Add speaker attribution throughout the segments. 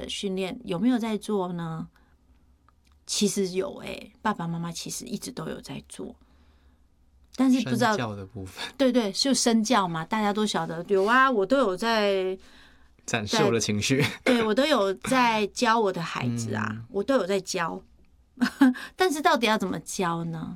Speaker 1: 训练有没有在做呢？其实有爸爸妈妈其实一直都有在做，但是不知道
Speaker 2: 身教的部分，
Speaker 1: 对，就身教嘛，大家都晓得有啊，我都有在
Speaker 2: 展示我的情绪，
Speaker 1: 对我都有在教我的孩子啊，我都有在教，但是到底要怎么教呢？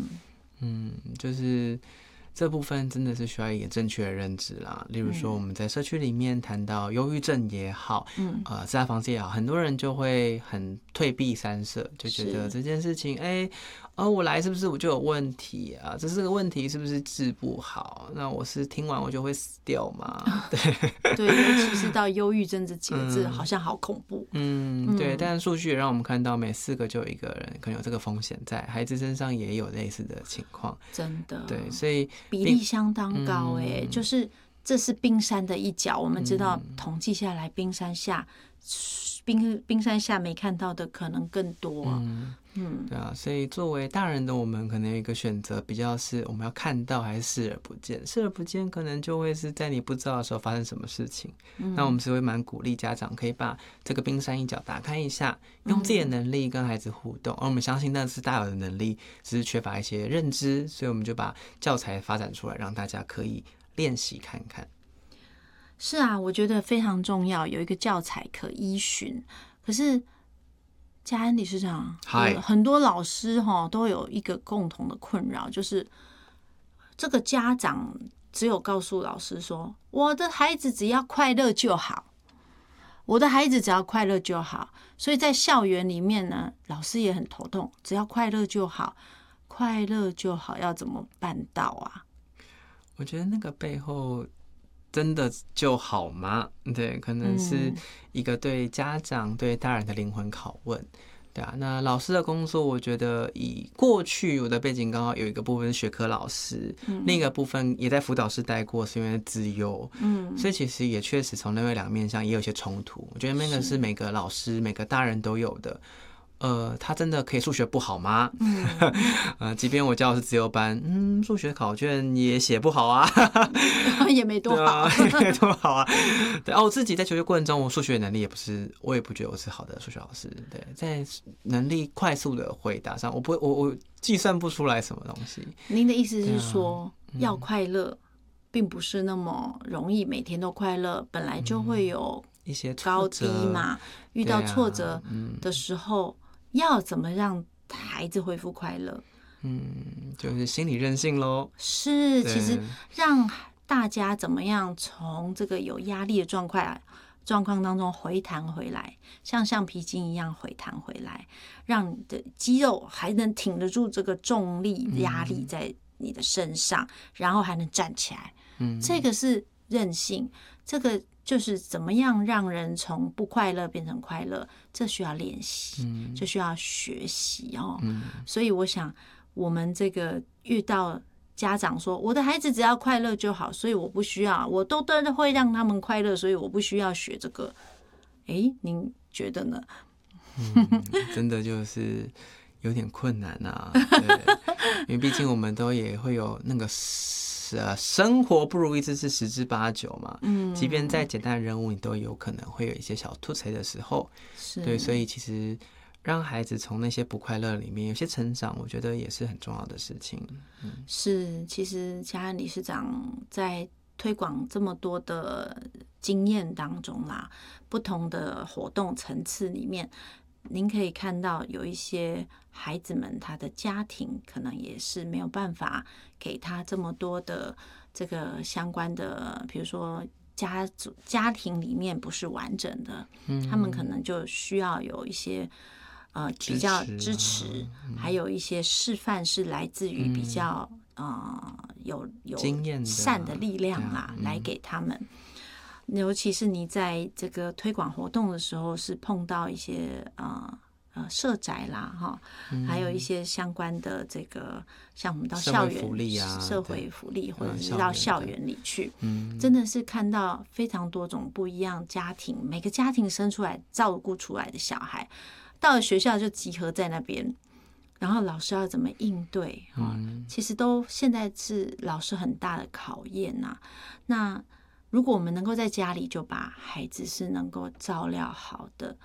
Speaker 2: 就是这部分真的是需要一个正确的认知啦。例如说我们在社区里面谈到忧郁症也好，自杀防治也好，很多人就会很退避三舍，就觉得这件事情，我来是不是我就有问题啊？这是个问题，是不是治不好？那我是听完我就会死掉吗？
Speaker 1: 对，尤其是到忧郁症这几个字，好像好恐怖。
Speaker 2: 对。但数据也让我们看到，每4个就有1个人可能有这个风险在，孩子身上也有类似的情况。
Speaker 1: 真的，
Speaker 2: 对，所以
Speaker 1: 比例相当高就是这是冰山的一角。我们知道统计下来，冰山下没看到的可能更多。
Speaker 2: 对啊，所以作为大人的我们，可能有一个选择，比较是我们要看到还是视而不见。视而不见，可能就会是在你不知道的时候发生什么事情。那我们是会蛮鼓励家长可以把这个冰山一角打开一下，用自己的能力跟孩子互动。而我们相信那是大有的能力，只是缺乏一些认知，所以我们就把教材发展出来，让大家可以练习看看。
Speaker 1: 是啊，我觉得非常重要，有一个教材可依循。可是嘉恩理事长，很多老师都有一个共同的困扰，就是这个家长只有告诉老师说，我的孩子只要快乐就好，我的孩子只要快乐就好。所以在校园里面呢，老师也很头痛，只要快乐就好，快乐就好要怎么办到啊？
Speaker 2: 我觉得那个背后真的就好吗？对，可能是一个对家长、对大人的灵魂拷问。对啊，那老师的工作，我觉得以过去我的背景刚好有一个部分是学科老师，另一个部分也在辅导室待过，是因为资优，所以其实也确实从另外2面上也有一些冲突。我觉得那个是每个老师、每个大人都有的。他真的可以数学不好吗？即便我教的是自由班，数学考卷也写不好啊，
Speaker 1: 也没多好，
Speaker 2: 也没多好啊。对啊，我自己在求学过程中，我数学能力也不是，我也不觉得我是好的数学老师。对，在能力快速的回答上，我计算不出来什么东西。
Speaker 1: 您的意思是说，要快乐，并不是那么容易，每天都快乐，本来就会有
Speaker 2: 一些
Speaker 1: 高低嘛。遇到挫折的时候，要怎么让孩子恢复快乐？
Speaker 2: 就是心理韧性咯。
Speaker 1: 是，其实让大家怎么样从这个有压力的状况当中回弹回来，像橡皮筋一样回弹回来，让你的肌肉还能挺得住这个重力压力在你的身上，然后还能站起来。这个是韧性，这个就是怎么样让人从不快乐变成快乐，这需要练习，这需要学习哦。所以我想，我们这个遇到家长说我的孩子只要快乐就好，所以我不需要，我都会让他们快乐，所以我不需要学这个。您觉得呢？
Speaker 2: 真的就是有点困难啊。对，因为毕竟我们都也会有那个生活不如意之事十之八九嘛。即便再简单的任务，你都有可能会有一些小吐槽的时候。对，所以其实让孩子从那些不快乐里面有些成长，我觉得也是很重要的事情。
Speaker 1: 是，其实嘉恩理事长在推广这么多的经验当中啦，不同的活动层次里面，您可以看到有一些孩子们他的家庭可能也是没有办法给他这么多的这个相关的，比如说家庭里面不是完整的，他们可能就需要有一些比较支持，还有一些示范是来自于比较有
Speaker 2: 经验的
Speaker 1: 善的力量啦，来给他们。尤其是你在这个推广活动的时候，是碰到一些社宅啦，还有一些相关的这个，像我们到校园社会福利或者是到校园里去，真的是看到非常多种不一样家庭，每个家庭生出来照顾出来的小孩，到了学校就集合在那边，然后老师要怎么应对其实都现在是老师很大的考验呐。那如果我们能够在家里就把孩子是能够照料好的，